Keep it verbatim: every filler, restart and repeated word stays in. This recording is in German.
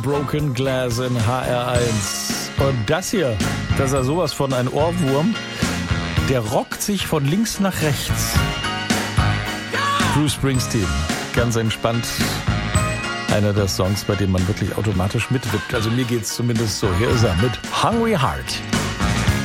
Broken Glass in H R eins. Und das hier, das ist ja sowas von ein Ohrwurm. Der rockt sich von links nach rechts. Bruce Springsteen, ganz entspannt. Einer der Songs, bei dem man wirklich automatisch mitwippt. Also mir geht's zumindest so. Hier ist er mit Hungry Heart.